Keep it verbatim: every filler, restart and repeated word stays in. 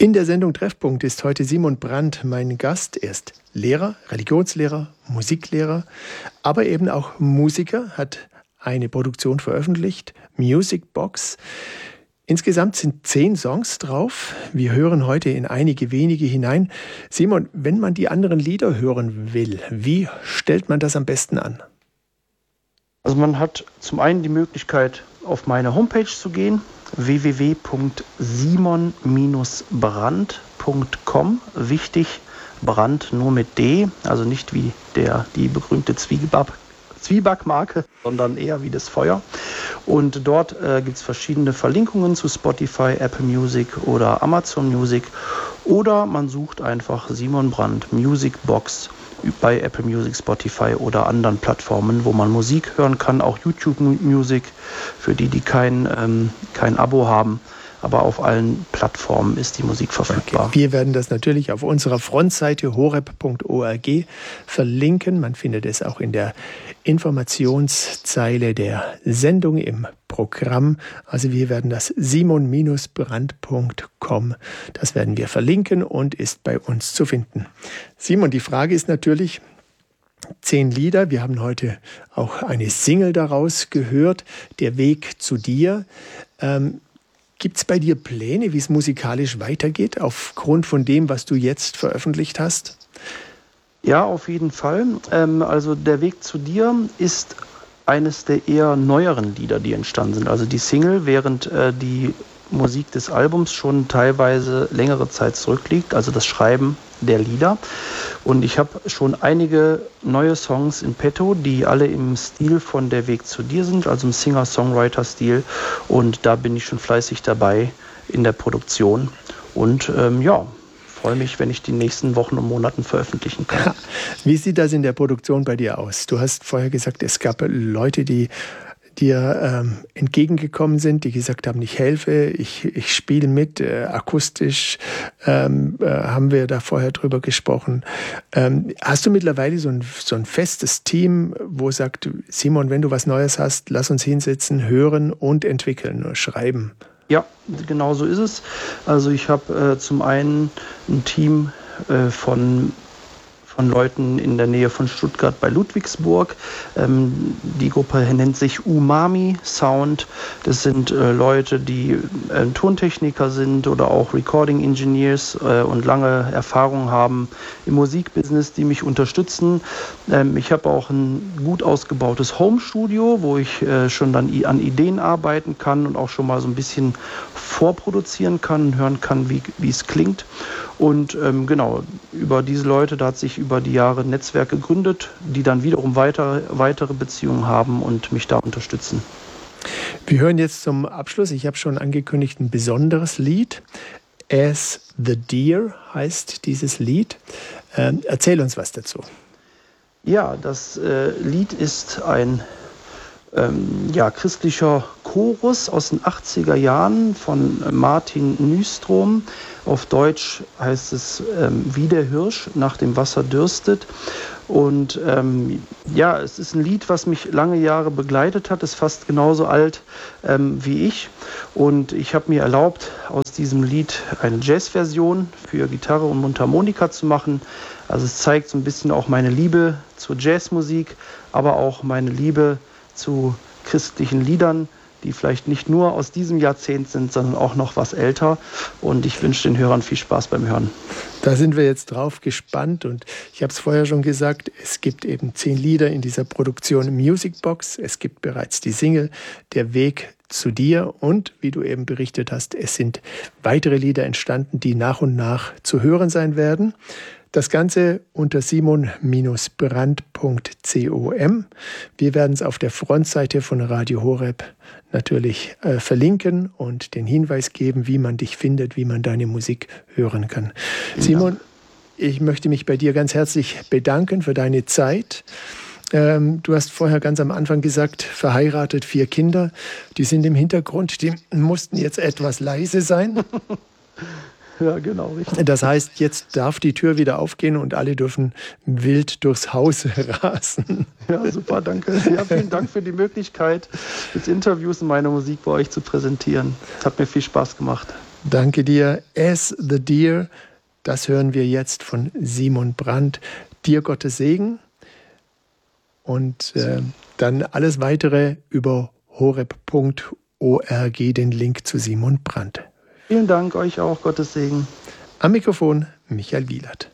In der Sendung Treffpunkt ist heute Simon Brandt mein Gast. Er ist Lehrer, Religionslehrer, Musiklehrer, aber eben auch Musiker, hat eine Produktion veröffentlicht, Music Box. Insgesamt sind zehn Songs drauf. Wir hören heute in einige wenige hinein. Simon, wenn man die anderen Lieder hören will, wie stellt man das am besten an? Also man hat zum einen die Möglichkeit, auf meine Homepage zu gehen, w w w punkt simon brandt punkt com. Wichtig, Brandt nur mit D, also nicht wie der, die berühmte Zwieback, Zwiebackmarke, sondern eher wie das Feuer. Und dort äh, gibt es verschiedene Verlinkungen zu Spotify, Apple Music oder Amazon Music. Oder man sucht einfach Simon Brandt Music Box bei Apple Music, Spotify oder anderen Plattformen, wo man Musik hören kann, auch YouTube Music, für die, die kein, ähm, kein Abo haben. Aber auf allen Plattformen ist die Musik verfügbar. Okay. Wir werden das natürlich auf unserer Frontseite horeb punkt org verlinken. Man findet es auch in der Informationszeile der Sendung im Programm. Also wir werden das simon brandt punkt com, das werden wir verlinken und ist bei uns zu finden. Simon, die Frage ist natürlich, zehn Lieder, wir haben heute auch eine Single daraus gehört, Der Weg zu dir. Ähm, Gibt es bei dir Pläne, wie es musikalisch weitergeht, aufgrund von dem, was du jetzt veröffentlicht hast? Ja, auf jeden Fall. Ähm, also Der Weg zu dir ist eines der eher neueren Lieder, die entstanden sind. Also die Single, während äh, die Musik des Albums schon teilweise längere Zeit zurückliegt, also das Schreiben der Lieder. Und ich habe schon einige neue Songs in petto, die alle im Stil von Der Weg zu dir sind, also im Singer-Songwriter-Stil. Und da bin ich schon fleißig dabei in der Produktion. Und ähm, ja, freue mich, wenn ich die nächsten Wochen und Monaten veröffentlichen kann. Wie sieht das in der Produktion bei dir aus? Du hast vorher gesagt, es gab Leute, die dir ähm, entgegengekommen sind, die gesagt haben, ich helfe, ich, ich spiele mit, äh, akustisch ähm, äh, haben wir da vorher drüber gesprochen. Ähm, hast du mittlerweile so ein, so ein festes Team, wo sagt, Simon, wenn du was Neues hast, lass uns hinsetzen, hören und entwickeln oder schreiben? Ja, genau so ist es. Also ich habe äh, zum einen ein Team äh, von von Leuten in der Nähe von Stuttgart bei Ludwigsburg. Ähm, die Gruppe nennt sich Umami Sound. Das sind äh, Leute, die äh, Tontechniker sind oder auch Recording Engineers äh, und lange Erfahrung haben im Musikbusiness, die mich unterstützen. Ähm, ich habe auch ein gut ausgebautes Home-Studio, wo ich äh, schon dann i- an Ideen arbeiten kann und auch schon mal so ein bisschen vorproduzieren kann und hören kann, wie wie es klingt. Und ähm, genau, über diese Leute, da hat sich über die Jahre ein Netzwerk gegründet, die dann wiederum weiter, weitere Beziehungen haben und mich da unterstützen. Wir hören jetzt zum Abschluss, ich habe schon angekündigt, ein besonderes Lied. As the Deer heißt dieses Lied. Ähm, erzähl uns was dazu. Ja, das äh, Lied ist ein ähm, ja, christlicher Chorus aus den achtziger Jahren von Martin Nystrom. Auf Deutsch heißt es ähm, wie der Hirsch nach dem Wasser dürstet. Und ähm, ja, es ist ein Lied, was mich lange Jahre begleitet hat, ist fast genauso alt ähm, wie ich. Und ich habe mir erlaubt, aus diesem Lied eine Jazzversion für Gitarre und Mundharmonika zu machen. Also es zeigt so ein bisschen auch meine Liebe zur Jazzmusik, aber auch meine Liebe zu christlichen Liedern, die vielleicht nicht nur aus diesem Jahrzehnt sind, sondern auch noch was älter. Und ich wünsche den Hörern viel Spaß beim Hören. Da sind wir jetzt drauf gespannt und ich habe es vorher schon gesagt, es gibt eben zehn Lieder in dieser Produktion Music Box. Es gibt bereits die Single Der Weg zu dir und, wie du eben berichtet hast, es sind weitere Lieder entstanden, die nach und nach zu hören sein werden. Das Ganze unter simon brandt punkt com. Wir werden es auf der Frontseite von Radio Horeb natürlich äh, verlinken und den Hinweis geben, wie man dich findet, wie man deine Musik hören kann. Ja. Simon, ich möchte mich bei dir ganz herzlich bedanken für deine Zeit. Ähm, du hast vorher ganz am Anfang gesagt, verheiratet, vier Kinder. Die sind im Hintergrund, die mussten jetzt etwas leise sein. Ja, genau, richtig. Das heißt, jetzt darf die Tür wieder aufgehen und alle dürfen wild durchs Haus rasen. Ja, super, danke. Ja, vielen Dank für die Möglichkeit, des Interviews und meine Musik bei euch zu präsentieren. Hat mir viel Spaß gemacht. Danke dir. As the Deer, das hören wir jetzt von Simon Brandt. Dir Gottes Segen und äh, dann alles weitere über horeb punkt org, den Link zu Simon Brandt. Vielen Dank, euch auch, Gottes Segen. Am Mikrofon Michael Wielert.